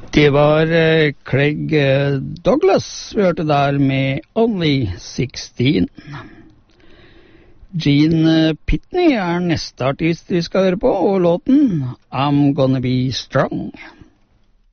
Det var Craig Douglas vi hørte der med Only 16. Gene Pitney neste artist vi skal høre på, og låten I'm Gonna Be Strong.